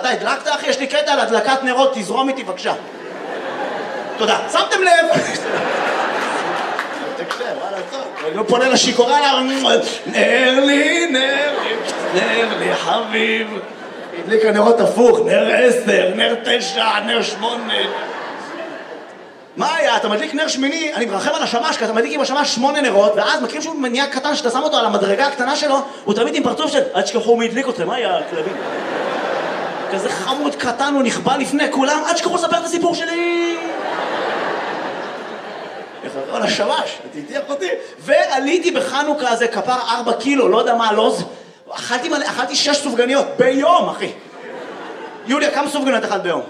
אתה הדלקת אחי? יש לי קטע על הדלקת נרות, תזרום איתי בבקשה. תודה. שמתם לב? תקשב, מה לעשות? אני פונה לשיכורה לה, נר לי, נר לי חביב. הדליק הנרות הפוך, נר 10, נר 9, נר 8. מה היה? אתה מדליק נר שמיני, אני מרחם על השמש, כי אתה מדליק עם השמש 8 נרות, ואז מכירים שהוא מניע קטן שאתה שם אותו על המדרגה הקטנה שלו, הוא תמיד עם פרצוף של עד שכחו מי הדליק אתכם, מה היה? כלבים? כזה חמוד קטן, הוא נכבה לפני כולם, עד שכחו לספר את הסיפור שלי! יחזרו על השמש, תתיח אותי. ועליתי בחנוכה הזה כפר 4 קילו, לא יודע מה הלוז, אכלתי 6 סופגניות ביום, אחי. יוליה, כמה סופגניות אכלת ביום?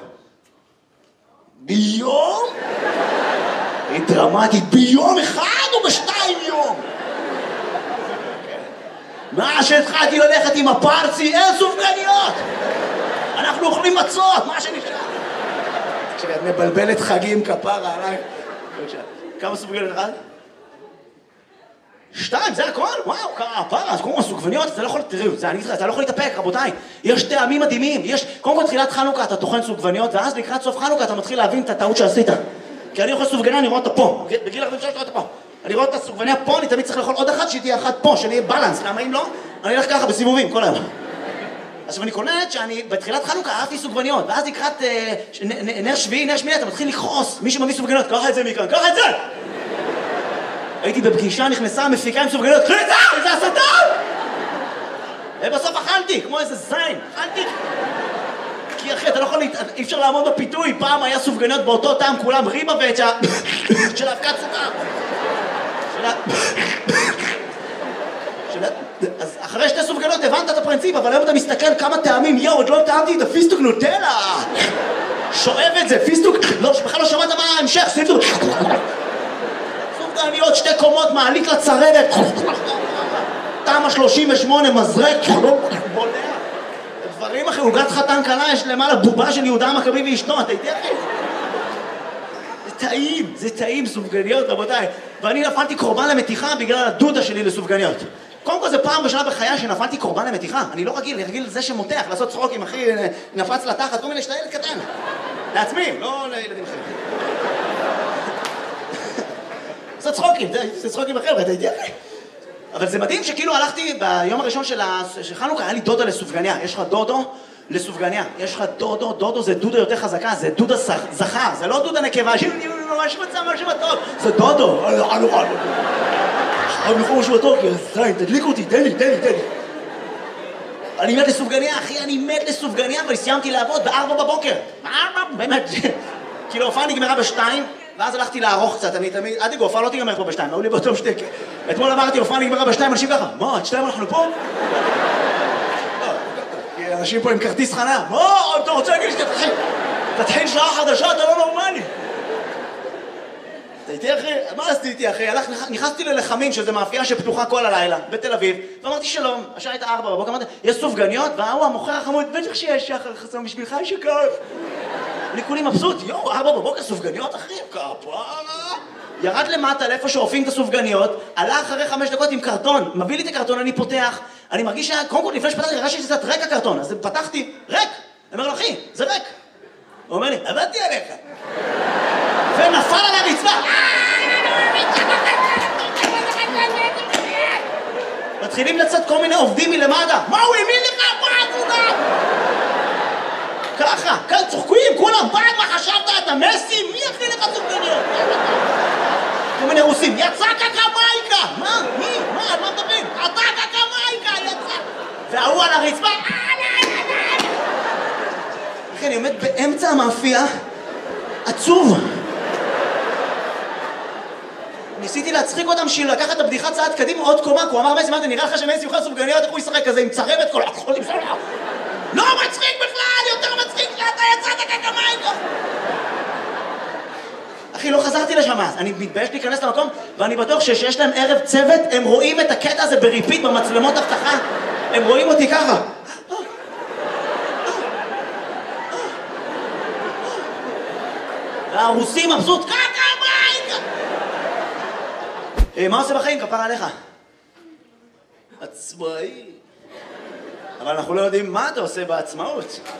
ביום? היא דרמטית, ביום אחד או ב2 יום? מה שהתחלתי ללכת עם הפרצי, אין סופגניות! אנחנו אוכלים מצות, מה שנשאר? כשאת מבלבלת חגים כפרה עליי. כמה סופגניות אחד? 2, זה הכל? וואו, פרה, אז קודם כל סופגניות, אתה לא יכול, תראו, אתה לא יכול להתאפק, רבותיי. יש טעמים מדהימים, קודם כל תחילת חנוכה אתה טוחן סופגניות, ואז לקראת סוף חנוכה אתה מתחיל להבין את הטעות שעשית. כי אני אוכל סופגניה, אני רואה אותה פה. בגיל 46 אני רואה אותה פה. אני רואה את הסופגניה פה, אני תמיד צריך לאכול עוד אחת, שתהיה אחת פה, שאני אהיה בלנס. למה אם לא? אני אלך ככה בסיבובים, כל היום. עכשיו אני קולט שאני בתחילת חנוכה אהבתי סופגניות, ואז לקראת נר שביעי, נר שמיני, אתה מתחיל לכעוס. מי שמביא סופגניות, קח את זה מכאן, קח את זה! הייתי בפגישה, נכנסה המפיקה עם סופגניות, קחי את זה! זה הסתה! ובסוף אכלתי, כמו איזה זין, אכלתי. כי אחי, אתה לא יכול, אי אפשר לעמוד בפיתוי, פעם היה סופגניות באותו טעם, כולם ריבה ואצ'ה של אבקת סוכר. אז אחרי 2 סופגניות הבנת את הפרינציפ, אבל היום אתה מסתכל כמה טעמים, יאו, עוד לא טעמתי את הפיסטוק נוטלה. שואב את זה, פיסטוק, בכלל לא שמעת מה ההמשך, פיסטוק. סופגניות 2 קומות, מעלית לצררת. תמה 38, מזרק, בולע. דברים אחרי, עוגת חתן קלה, יש למעלה בובה של יהודה המכבי ואשתו, אתה איתי אחי? זה טעים, סופגניות, רבותיי. ואני נפלתי קורבן למתיחה בגלל הדודה שלי לסופגניות. קודם כל זה פעם בשנה בחיי שנפלתי קורבן למתיחה. אני לא רגיל, אני רגיל לזה שמותח, לעשות צחוקים, אחי, נפץ לתחת, כל מיני שאתה ילד קטן. לעצמי, לא לילדים אחרים. לעשות צחוקים, זה צחוקים אחר, אתה יודע אחי? אבל זה מדהים שכאילו הלכתי ביום הראשון של חנוכה, היה לי דודה לסופגניה. יש לך דודו לסופגניה. יש לך דודו זה דודה יותר חזקה, זה דודה זכר, זה לא דודה נקבה, משהו מצא, משהו טוב, זה דודו. אני יכול משהו טוב, זין, תדליק אותי, תן לי. אני מת לסופגניה, אחי, אני מת לסופגניה, אבל סיימתי לעבוד ב4 בבוקר. באמת, כאילו הופעה נגמרה ב2, ואז הלכתי לערוך קצת, אני תמיד, עד יגו, הופעה לא תיגמר פה ב2, היו לי באותו שתק. אתמול אמרתי, הופעה נגמרה ב2, אנשים ככה, מה, עד 2 אנחנו פה? אנשים פה עם כרטיס חנה, מה, אתה רוצה להגיד שתתחיל שעה חדשה, אתה לא נורמלי. אתה איתי אחי? מה עשיתי איתי אחי? נכנסתי ללחמים, שזה מאפייה שפתוחה כל הלילה, בתל אביב, ואמרתי שלום, השעה הייתה 4 בבוקר, אמרתי, יש סופגניות? והוא המוכר החמוד, בטח שיש שחר חסום בשבילך, יש שכף. אני כולי מבסוט, 4 בבוקר סופגניות אחי, כפרה. ירד למטה לאיפה שאופים את הסופגניות, עלה אחרי 5 דקות עם קרטון, מביא לי את הקרטון, אני פותח, אני מרגיש שקודם כל לפני שפתחתי, הרגשתי שזה קצת ריק הקרטון, אז פתחתי, ריק. אני אומר לו, אחי, זה ריק. הוא אומר לי, עבדתי עליך. ונפל על הרצפה. מתחילים לצאת כל מיני עובדים מלמטה. מה הוא האמין לך? מה עבודה? ככה, כאן צוחקים, כולם, מה חשבת? אתה מסי? מי יכניל לך סופגניות? כל מיני רוסים, יצא קקמייקה! מה? מי? מה? על מה מדברים? אתה קקמייקה! יצא! והוא על הרצפה, אחי, אני עומד באמצע המאפייה, עצוב. ניסיתי להצחיק אותם בשביל לקחת את הבדיחה צעד קדימה עוד קומה, כי הוא אמר מסי, מה זה נראה לך שמסי יוכל סופגניות, איך הוא ישחק כזה עם צרבת כל החול עם סולחה? לא מצחיק בכלל, יותר מצחיק שאתה יצאת קקמייקה! אחי, לא חזרתי לשם אז, אני מתבייש להיכנס למקום, ואני בטוח שיש להם ערב צוות, הם רואים את הקטע הזה בריפיט במצלמות אבטחה, הם רואים אותי ככה. והרוסים מבסוט, קקמייקה! מה עושה בחיים? כפרה עליך. עצמאי. אבל אנחנו לא יודעים מה אתה עושה בעצמאות.